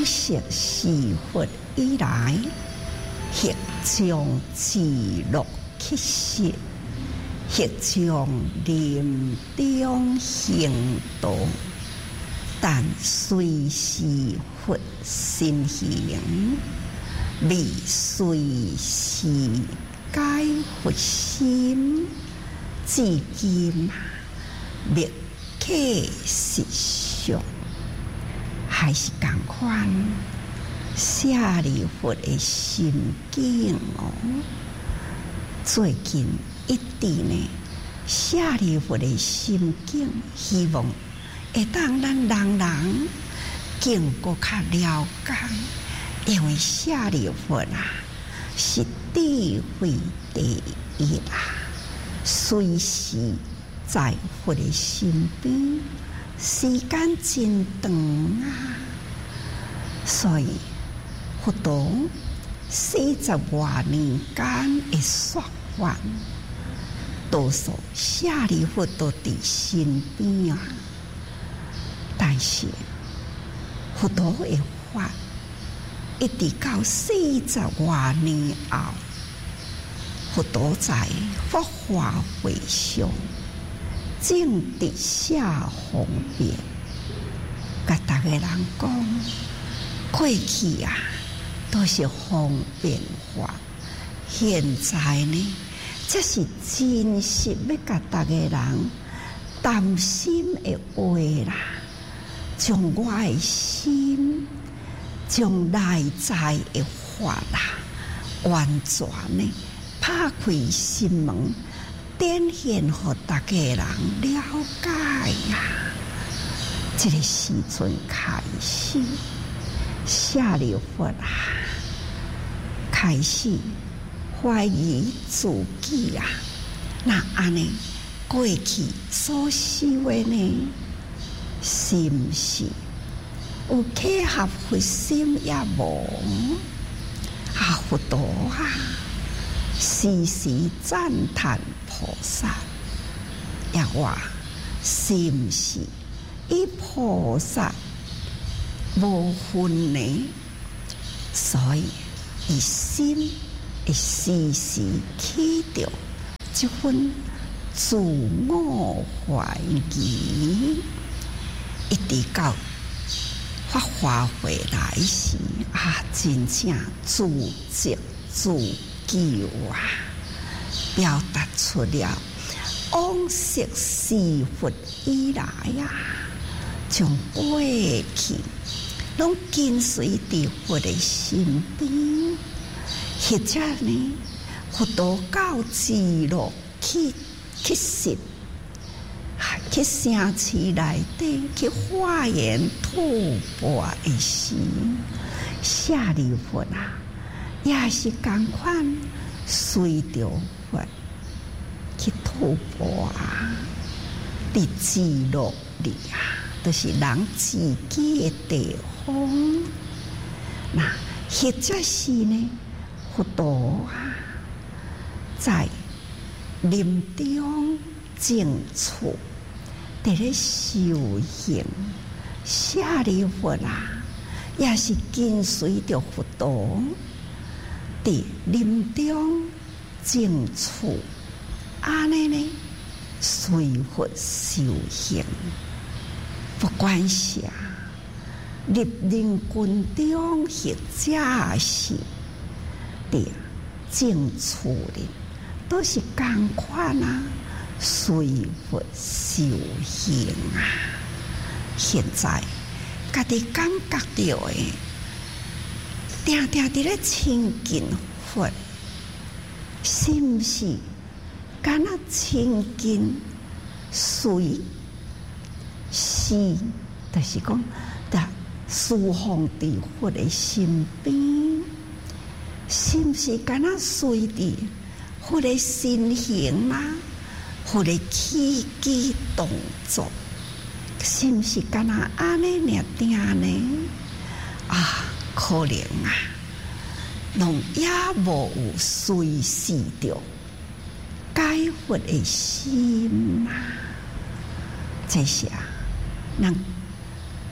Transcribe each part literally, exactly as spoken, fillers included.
往昔是佛以来，或将自乐起息，或将临终行道，但随是佛心行，未随是解佛心，至今未可实相。还是同款，舍利弗的心境哦。最近一直呢，舍利弗的心境，希望会当咱人人更搁较了解，因为舍利弗啊，是智慧第一啊，随时在佛的身边。时间真长啊，所以佛陀四十多年间的说法，多数舍利弗都在身边啊。但是佛陀的法一直到四十多年后，佛陀在法华会上。正直写方便，甲大家人讲，过去啊都是方便法，现在呢，这是真实要甲大家人担心的话啦，将我的心，将内在的法啦，完全呢拍开心门。展现予大家人了解呀、啊！这个时阵开始，舍利弗啊，开始怀疑自己啊。那安尼过去所修的呢，是毋是有契合佛心也无？啊，佛陀啊，时时赞叹。菩萨也话是毋是以菩萨无分呢？所以伊心会时时起着这份自我怀疑，一直到法华会来时啊，真正自责自救啊！表达出了往昔是佛以来啊，将过去拢跟随伫佛的身边，或者呢，佛陀到自乐去去实，去城市内底去化缘吐蕃的时，舍利弗啊，也是同款随着。去吐蕃啊，伫自乐里啊，都、就是人自己的地方。那或者是呢，佛陀啊，在临终静处，伫咧修行，舍利弗啊，也是跟随着佛陀，伫临终静处。安尼呢，随佛修行，不管是啊，立令军中或者是伫正处里，都是同款啊，随佛修行啊。现在家己感觉到的，定定伫咧亲近佛，是毋是？敢若亲近随是，就是讲，的侍奉伫佛的身边，是毋是敢若随伫佛的身形啦，佛的起居动作，是毋是敢若安尼尔定呢？啊，可能啊，拢也无有随时着。解佛的心啊，这是啊，人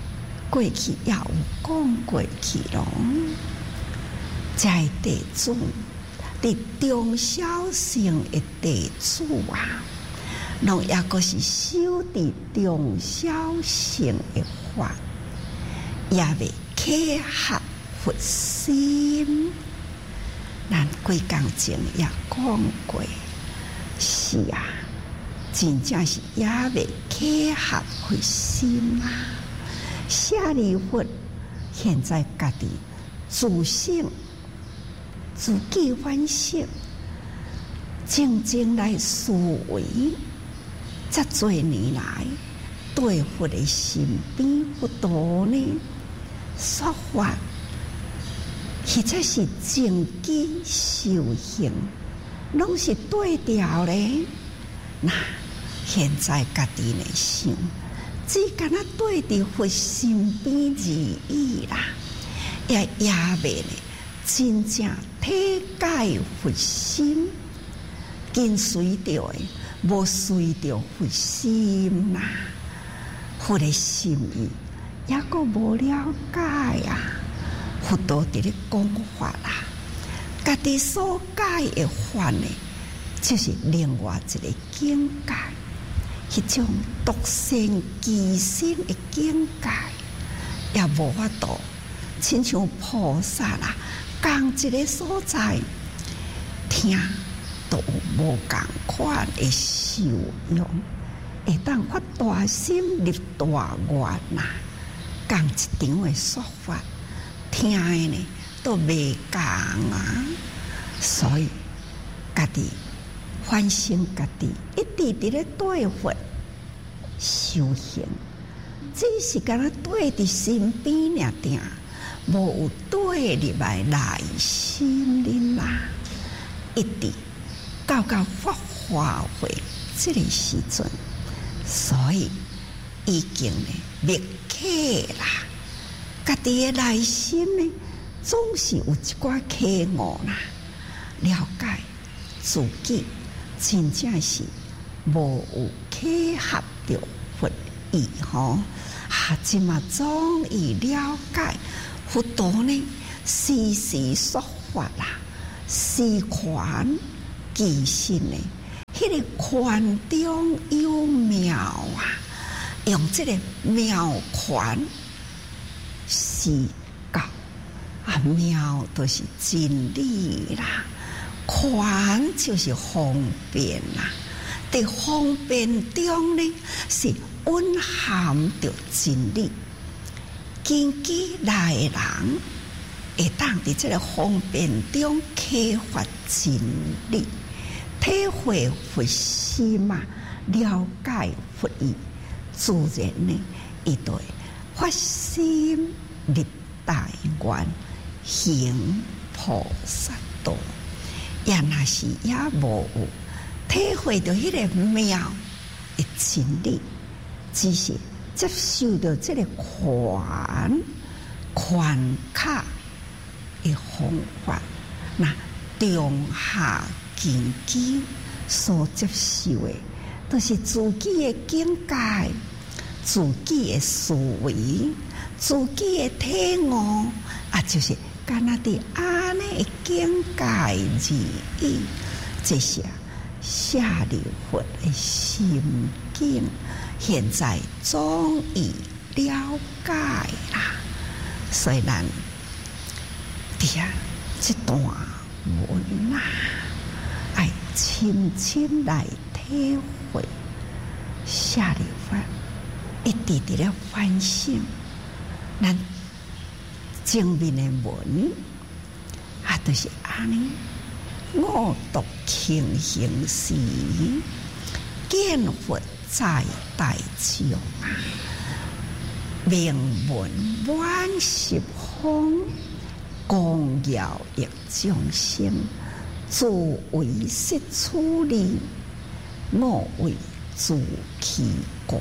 过去也有讲过去咯。在地主，伫中小乘的地主啊，拢也个是修伫中小乘的法，也未契合佛心。咱几工前也讲过，是啊，真正是也未契合佛心啊。舍利弗现在家己自省、自己反省，静静来思维，这多年来对佛的身边不多呢，说法实在是正机修行，拢是对调嘞。那现在家己呢想，只敢若对伫佛身边而已啦，也也未呢真正体解佛心，跟随着的无随着佛心啦，佛的心意也个无了解啊。佛陀伫咧讲法啦，家己所解的法呢，就是另外一个境界，迄种独善其身的境界，也无法度亲像菩萨啦，共一个所在听都有无共款的受用，会当发大心立大愿呐，共一场的说法。听的呢都未共啊，所以家己反省家己，一直伫咧对佛修行，只是敢若对伫身边尔定，无有对入来内心里啦。一直到到发花会这个时阵，所以已经呢灭客啦。家己的内心呢，总是有一寡缺误啦。了解自己真正是无有契合着佛意吼，啊，即嘛终于了解佛陀呢，时时说法啦，时宽其身呢，迄、那个宽中有妙啊，用这个妙宽。是教啊，妙就是真理啦，宽就是方便啦。在方便中呢，是蕴含着真理。根基来的人会当伫这个方便中启发真理，体会佛心嘛，了解佛意，自然呢，伊对。发心立大愿，行菩萨道，也若是也无有体会到迄个妙的真理，只是接受到这个宽宽卡的方法，那中下根基所接受的，都是自己的境界。自己的思维，自己的体悟啊，就是敢若伫安尼的境界而已。这些舍利弗的心境，现在终于了解啦。所以咱伫啊这段文啊，爱深深来体会舍利弗。一直伫咧反省，咱前面的文啊，就是安尼。我读庆行时，见佛在大众啊，名闻万十方，光耀益众生，自为识处理，我为自其讲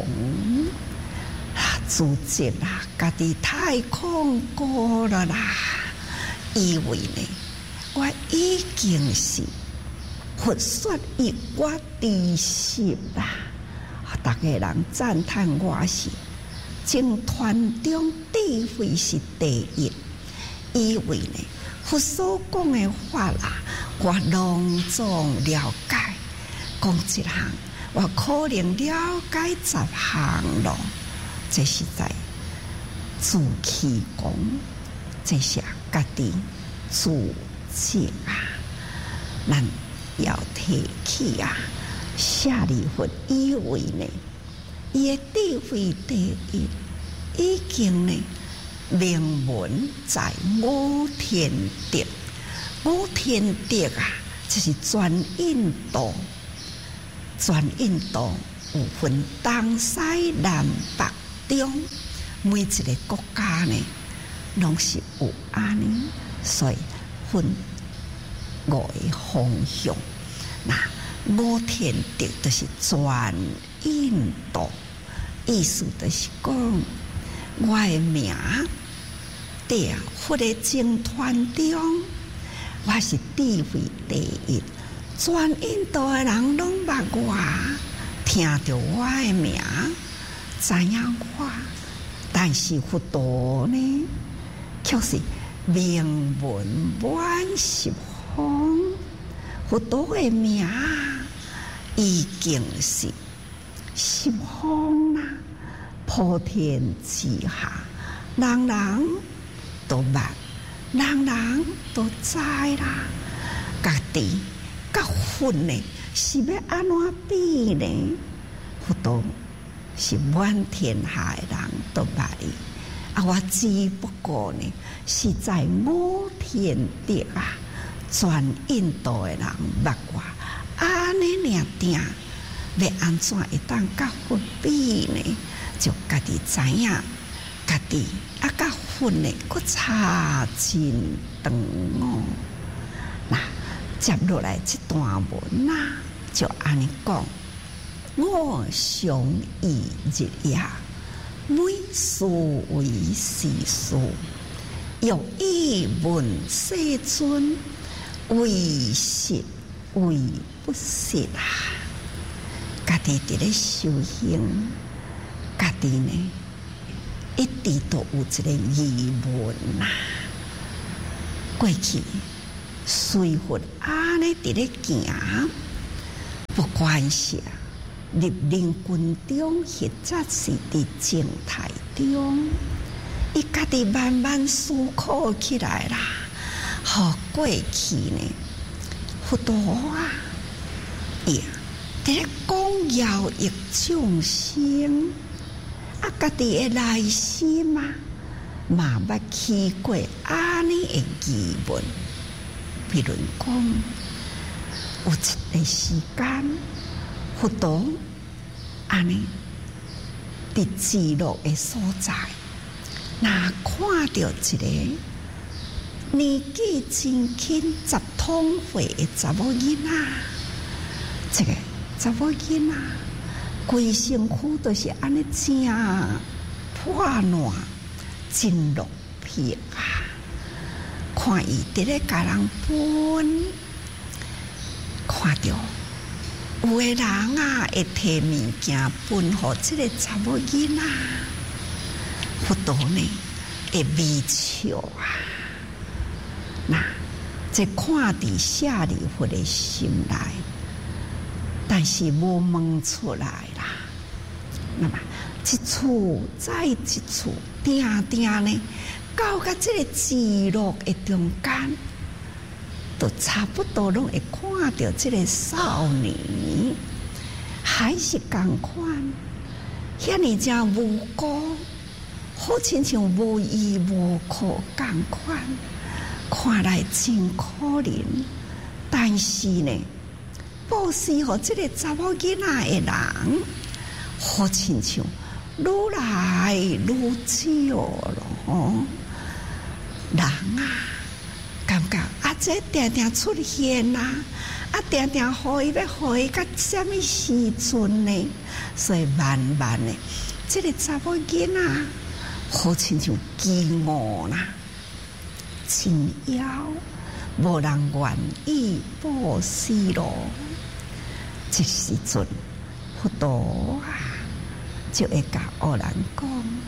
啊，自责啦，家己太恐怖了啦！以为呢，我已经是佛说以我知识啦，大家人赞叹我是僧团中智慧是第一，以为呢，佛所讲的法啦，我隆重了解，讲一项，我可能了解十项咯。这是在自欺讲，这是家己自责啊！咱要提起啊，舍利弗以为呢，伊的智慧第一，已经呢名闻在五天竺。五天竺啊，就是全印度，全印度有分东西南北中，每一个国家呢，拢是有安尼，所以分五个方向。那五天竺就是全印度，意思就是讲，我的名在佛的僧团中，我是智慧第一，全印度的人拢捌我，听到我的名，知影我，但是佛陀呢，却是名闻满十方。佛陀的名已经是十方啦，普天之下，人人都捌，人人都知啦。家己甲佛呢，是要安怎比呢？佛陀是满天下的人都捌伊，啊，我只不过呢，是在五天竺啊，全印度的人捌我，安尼尔定，要安怎会当甲佛比呢？就家己知影，家己啊甲佛呢，佫差真长哦。那接落来这段文啊，就安尼讲。我常忆日夜，每事为时事，欲以问世尊，为实为不实啊！家己伫咧修行，家己呢一直都有一个疑问啊。过去随佛安尼伫咧行，不管是入灵群中，或者是伫静态中，伊家己慢慢思考起来啦。好，过去呢，佛陀啊，伊伫咧讲要益众生，啊，家己的内心啊，嘛捌起过安尼的疑问。比如讲，有一个时间。佛陀安尼伫极乐的所在，那看到一个年纪真轻、十通岁的查某囡仔，这个查某囡仔规身躯都是安尼正破烂、真落魄啊！看伊伫咧甲人分，看到。有的人啊，会摕物件分互这个查某囡仔，佛陀呢会微笑啊。那这看伫舍利弗的心内，但是无问出来啦。那么一处再一处，定定呢，到甲这个极乐的中间。都差不多拢会看到这个少女，还是同款，遐尼正无辜，好亲像无依无靠同款，看来真可怜。但是呢，布施互这个查某囡仔的人，好亲像愈来愈少咯。人啊！感觉啊，这定定出现啦，啊，定定互伊要互伊到什么时阵呢？所以慢慢的，这个查某囡仔好亲像饥饿啦，真枵，无人愿意布施咯。这时阵，佛陀啊，就会甲恶人讲：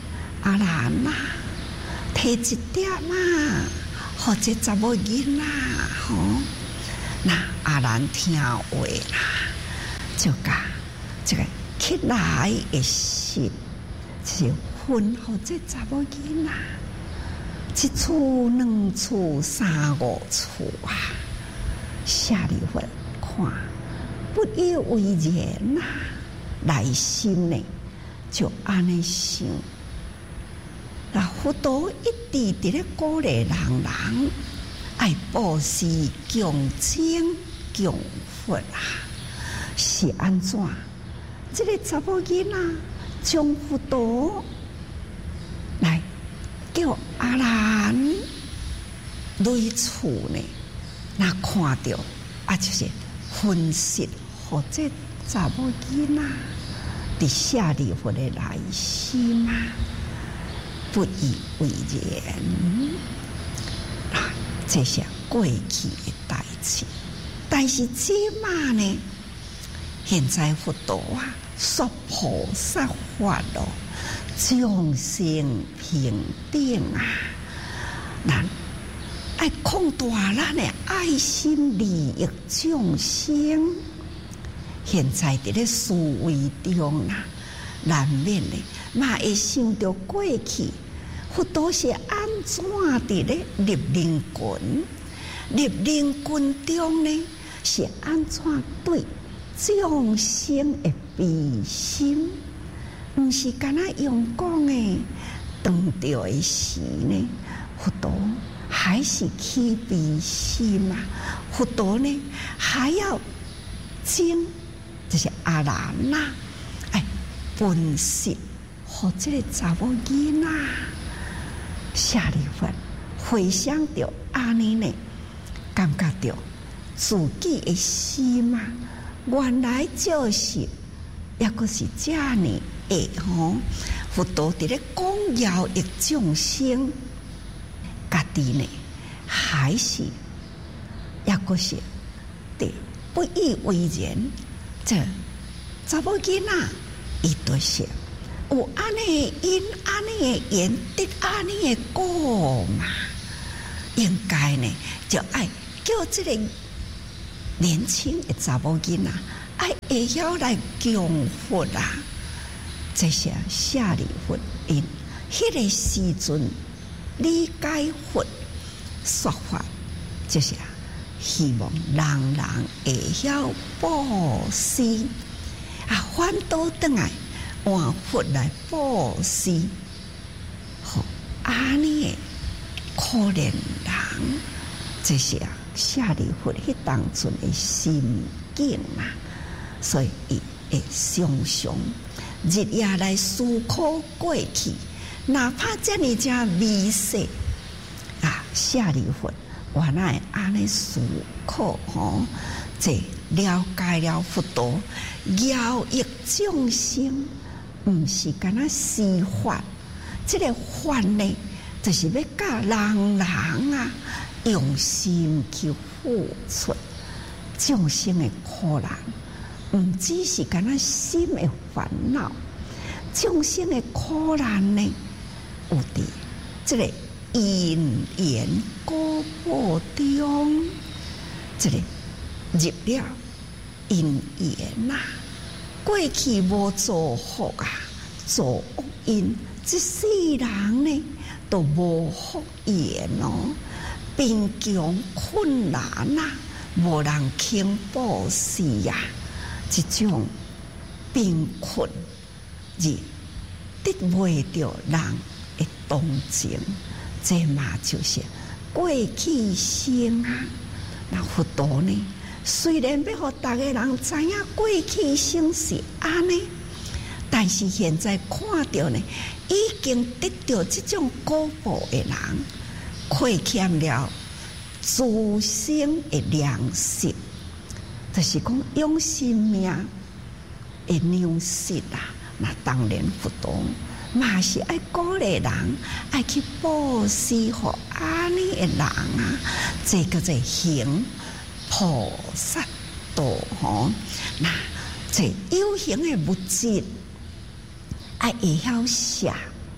阿兰啊，提一点啊，或者查某囡仔吼，那阿兰听话啦，就甲这个起来的心，就是分互这查某囡仔，一厝两厝三五厝啊，下里份看不以为然呐、啊，内心呢就安尼想。那佛陀一直伫咧鼓励人人爱布施、强精、强佛啊，是安怎？这个查某囡仔将佛陀来叫阿兰类厝呢，那看到啊，就是分析或者查某囡仔伫舍利弗的内心啊。不以为然啊，这是过去的代志。但是即马呢，现在佛陀啊，说菩萨法咯，众生平等啊，咱爱扩大咱的爱心利益众生。现在伫咧思维中啊，难免的嘛会想到过去。佛陀是安怎伫咧入灵群？入灵群中呢，是安怎对众生的悲心？毋是干那用讲的当着的时呢？佛陀还是起悲心啊！佛陀呢，还要精，就是阿兰呐，哎，分析或者查某囡仔。下里份回想到安尼呢，感觉到自己的心啊，原来就是也个是这呢的吼。佛陀伫咧讲饶益众生，家己呢还是也个是对不以为然。这查某囡仔伊都是。有安尼因安尼的缘得安尼的果嘛，应该呢就爱叫这个年轻的查某囡仔爱会晓来供佛啊。这些舍利弗因迄个时阵理解佛说法，就是希望人人会晓布施啊，反倒转来。换佛来布施，好安尼的可怜人，这是啊舍利弗迄当阵的心境嘛，所以伊会常常日夜来思考过去，哪怕遮尔正微细啊，舍利弗原来安尼思考吼，这了解了佛陀饶益众生。毋是干那施法，这个法呢，就是要教人人啊用心去付出众生的苦难，毋只是干那心的烦恼，众生的苦难呢，有伫这个因缘果报中，这个入了因缘呐。过去无做福啊，做恶因，这世人呢都无福缘哦，贫穷困难啊，无人肯布施呀，这种贫困而得袂到人的同情，这嘛就是过去生啊。那佛陀呢？虽然要互大家人知影过去生是安尼，但是现在看到呢，已经得到这种果报的人，亏欠了自身的良心，就是讲用性命的良心啊。那当然佛陀嘛是爱鼓励人，爱去布施互安尼的人啊，这个在行。菩萨道吼，那这有形的物质，爱会晓写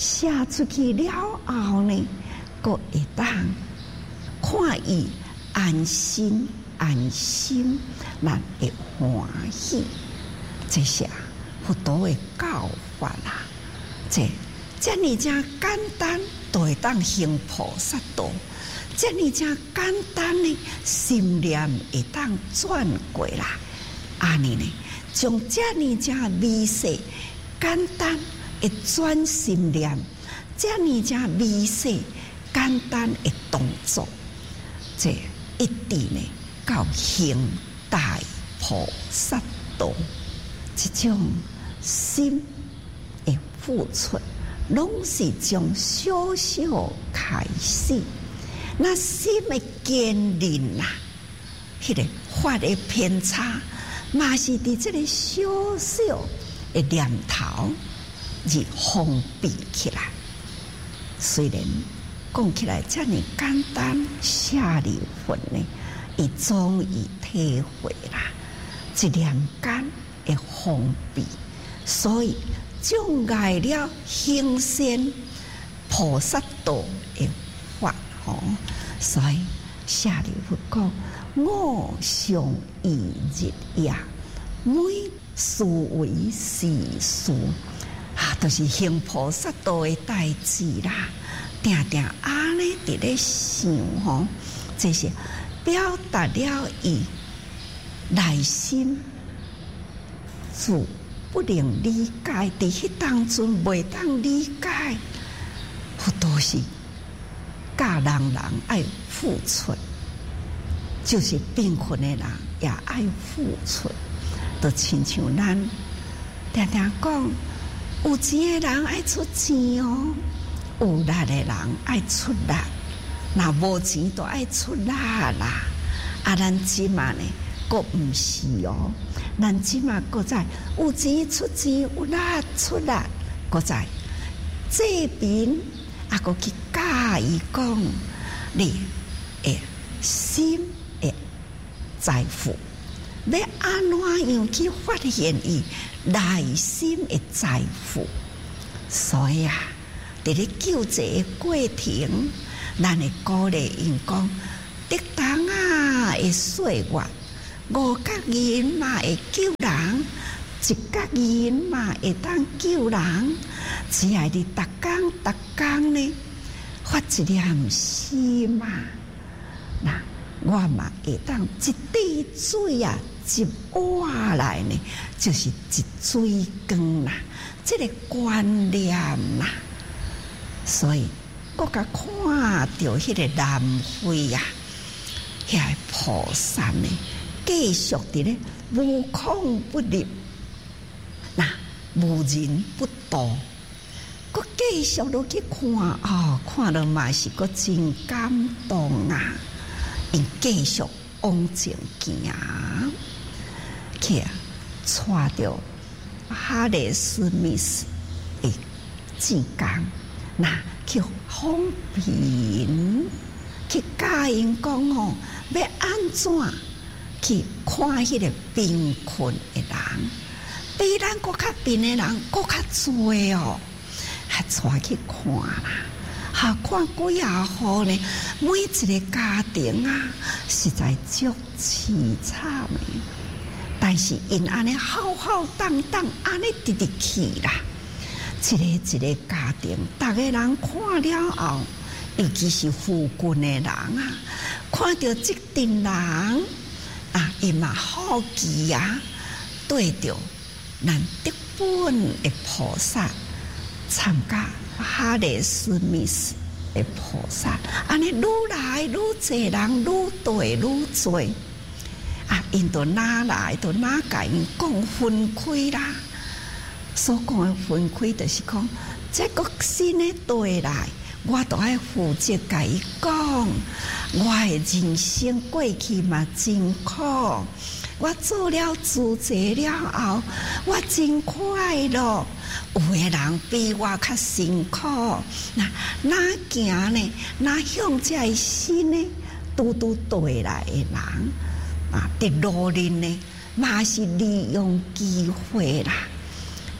写出去了后呢，佫会当看伊安心安心，咱会欢喜。这些佛陀的教法啦，这这呢正简单，都会当行菩萨道。这呢正简单呢，心念会当转过来。安尼呢，将这呢正微细简单的转心念，这呢正微细简单的动作，这一直呢到行大菩萨道。这种心的付出，拢是从小小开始。那心的坚韧啊，迄个法的偏差，嘛是伫这个小小的念头而封闭起来。虽然讲起来这么简单，舍利弗呢，伊终于体会啦，一念间会封闭，所以障碍了行善菩萨道的法吼。所以舍利弗讲：我常忆日夜，每事为是事。啊，都、就是行菩萨道的代志啦，定定安尼伫咧想吼，这是表达了伊内心自不能理解，伫迄当中袂当理解，佛都是教人人爱付出，就是贫困的人也爱付出，就亲像咱定定讲。有钱的人爱出钱哦，有力的人爱出力，那无钱都爱出力啦。啊，咱即嘛呢，佫毋是哦，咱即嘛佫在有钱出钱，有力出力，佫在这边啊，佫去教伊讲，你诶心诶财富。要安怎样去发现伊内心的财富？所以啊，伫咧救济的过程，咱会鼓励因讲，得当啊的岁月，五角银嘛会救人，一角银嘛会当救人。只要你逐工逐工呢，发一念心嘛，那我嘛会当一滴水啊。一碗来呢，就是一水缸啦，这个观念啦，所以我甲看到迄个南非呀，遐个菩萨呢，继续伫咧无孔不入，那无人不度，我继续落去看哦，看到嘛是个真感动啊，因继续往前行。去带着哈雷斯密斯的志工，那去访贫，去教因讲哦，要安怎去看迄个贫困的人，比咱搁较贫的人搁较多哦，还带去看啦。哈，看几啊户呢？每一个家庭啊，实在足凄惨的。但是因安尼浩浩荡荡安尼直直去啦，一个一个家庭，逐个人看了后，尤其是附近的人啊，看到这群人啊，伊嘛好奇啊，对着咱德本的菩萨参加哈雷斯密斯的菩萨，安尼愈来愈侪人，愈对愈侪。啊，因都哪来，都哪甲因讲分开啦。所讲的分开，就是讲，这个新的对来，我都爱负责甲伊讲，我的人生过去嘛真苦，我做了自济了后，我真快乐。有的人比我较辛苦，那哪行呢？哪向这新呢？拄拄对来的人。啊，伫路人呢，嘛是利用机会啦，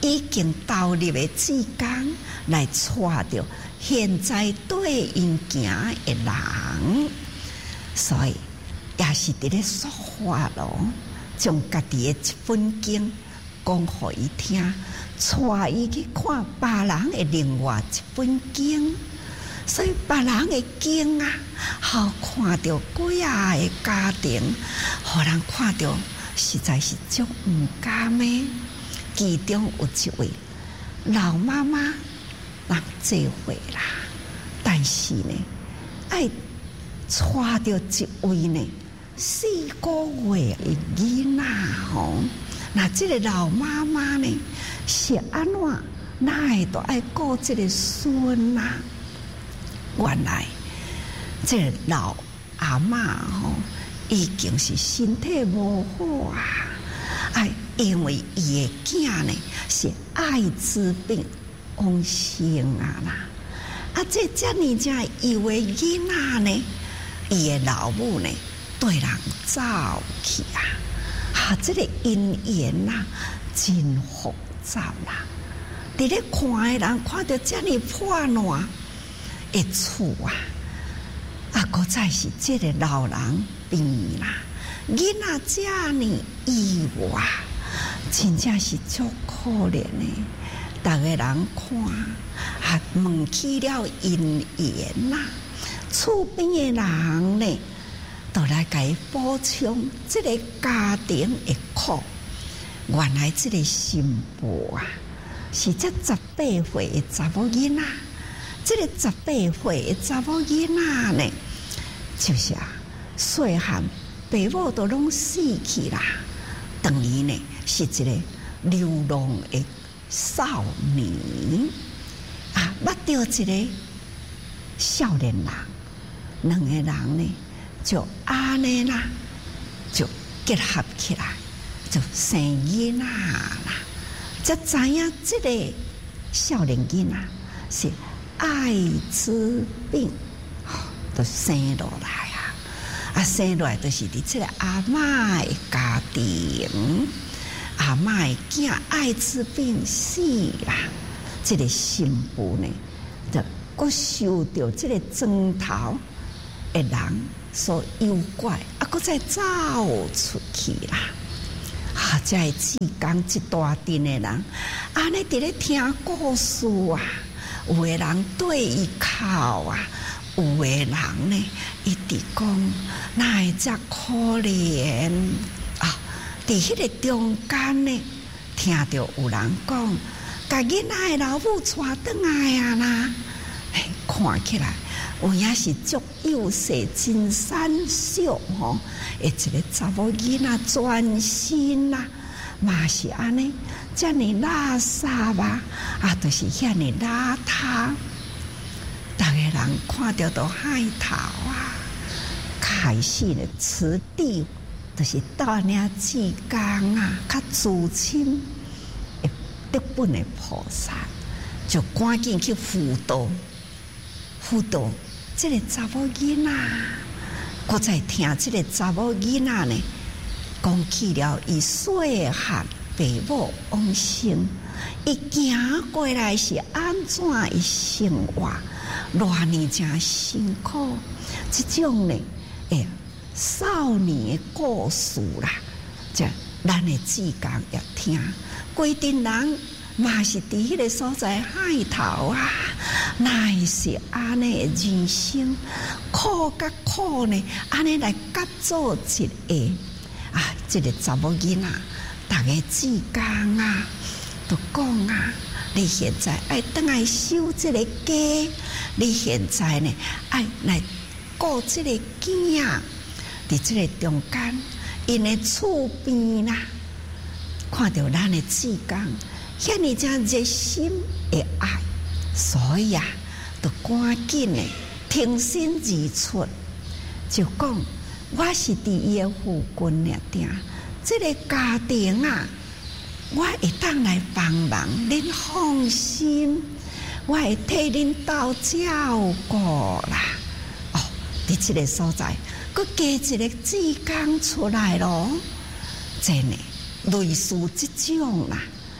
已经投入的志工来带着现在对因行的人，所以也是伫咧说话咯，将家己的一本经讲互伊听，带伊去看别人的另外一本经。所以别人的经啊，好看到几啊个家庭，互人看到实在是足毋甘的。其中有一位老妈妈，人这会啦，但是呢，爱带着一位呢四个月的囡仔吼。那这个老妈妈呢，是安怎哪会都爱顾这个孙啊？原来这个老阿嬷吼，已经是身体无好啊！哎，因为伊的囝呢是艾滋病亡生啊啦！啊，这遮尔正以为囡仔呢，伊的老母呢对人走去啊！啊，这个姻缘呐，真复杂啦！伫咧看的人看到遮尔破烂的厝啊，啊，搁再是这个老人病啦，囡仔遮尔意外，真正是足可怜的。逐个人看，啊，问起了姻缘呐，厝边的人呢，都来甲伊补充这个家庭的苦。原来这个新妇啊，是这十八岁的查某囡仔。这个十八岁的查某囡仔呢，就是啊，细汉爸母都拢死去啦，等于呢是一个流浪的少年啊，捌到一个少年人，两个人呢就安尼啦，就结合起来，就生囡仔啦。才知影这个少年囡仔是艾滋病，都生落来啊！啊，生落来都是伫这个阿嬷的家庭，阿嬷的囝艾滋病死啦。这个新妇呢，就佫受到这个砖头的人所诱拐，啊，佫再走出去啦。啊，这个志工一大阵的人，安尼伫咧听故事啊。有的人对伊哭啊，有的人呢一直讲，哪会遮可怜啊！伫迄个中间呢，听到有人讲，甲囡仔的老母带转来啊啦，哎，看起来有影是足幼细、真瘦小吼，一个查某囡仔全身啦。嘛是安尼，遮尔垃圾啊，啊，都是遐尼邋遢。逐个人看到都害头啊！开始呢，此地就是带领志工啊，较资深的德本的菩萨，就赶紧去辅导，辅导这个查某囡仔。我再听这个查某囡仔呢。讲起了伊细汉爸母往生，伊行过来是安怎伊生活，偌尼真辛苦。这种呢，诶，少年的故事啦，这咱的志工也听，规定人嘛是伫迄个所在海头啊，哪会是安尼的人生苦甲苦呢？安尼来夹做一个。啊！这个查某囡仔，大家志工啊，都讲啊，你现在爱等来收这个家，你现在呢爱来顾这个囝，伫这个中间，因的厝边啦，看到咱的志工，遐尼正热心的爱，所以啊，都赶紧的挺身而出，就讲。我是伫伊的附近俩定，这个家庭啊，我会当来帮忙，恁放心，我会替恁斗照顾啦。哦，伫这个所在，佮加一个志工出来咯。真的，类似这种啦，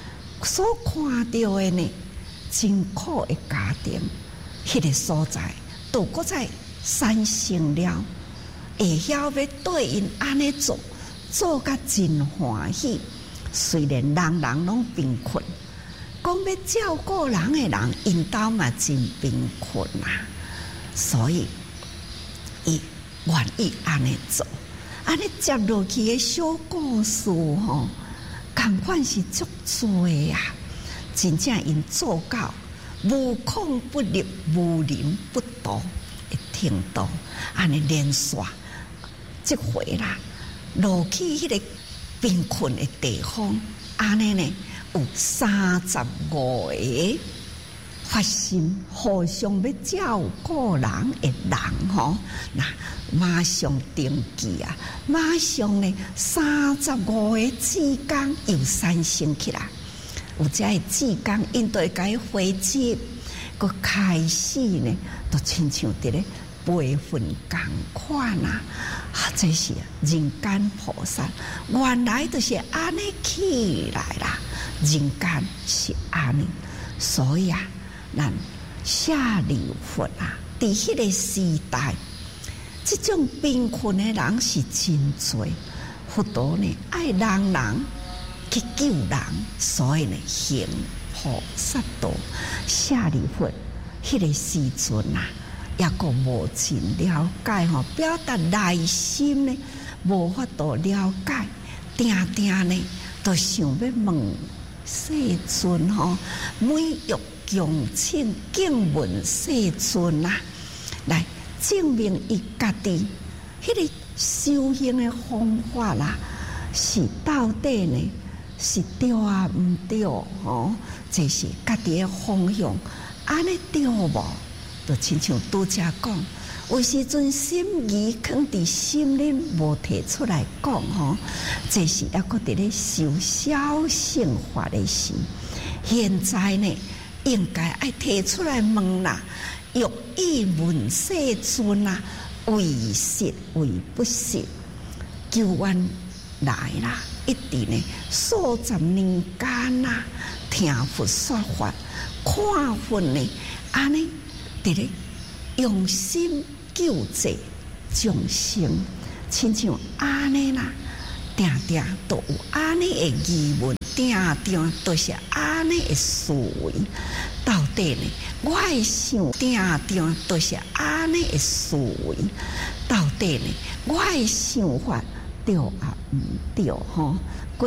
所看到的呢，真苦的家庭，迄、那个所在，都搁在产生了，会晓要对因安尼做，做甲真欢喜。虽然人人拢贫困，讲要照顾人的人，因兜嘛真贫困啊，所以伊愿意安尼做。安尼接落去的小故事吼，同款是足多啊！真正因做到无孔不入、无人不睹的程度，安尼连续即回啦，落去迄个贫困的地方，安尼呢有三十五个发心互相要照顾人的人吼，那马上登记啊，马上呢三十五个志工又产生起来，有这个志工因对该回接，佮开始呢，都亲像伫咧培训共款啊！啊，这是人间菩萨，原来就是安尼起来啦，人间是安尼，所以啊。咱舍利弗啊，伫迄个时代，即种贫困的人是真多，佛陀呢爱人人去救人，所以呢行菩萨道。舍利弗迄个时阵啊，也个无真了解吼，表达内心呢无法度了解，定定呢都想要问世尊吼，每欲恭请敬问世尊啊，来证明伊家己迄个修行的方法啦，是到底呢是对啊毋对吼？这是家己的方向，安尼对无？就亲像拄则讲，有时阵心意藏伫心里无提出来讲吼，这是抑个伫咧修小乘法的时，现在呢？应该爱提出来问啦，欲以问世尊啊，为实为不实，求愿来啦！一直呢数十年间呐，听佛说法，看佛呢，安尼伫咧用心救济众生，亲像安尼啦，定定都有安尼的疑问。定定都是安尼的思维，到底呢？我的想定定都是安尼的思维，到底呢？我的想法对啊毋对吼？